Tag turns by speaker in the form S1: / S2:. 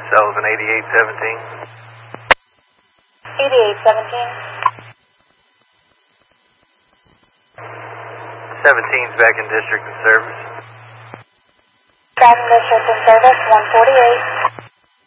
S1: Sullivan 8817.
S2: 8817.
S1: 17's back in district and service.
S2: Back in district and service, 148.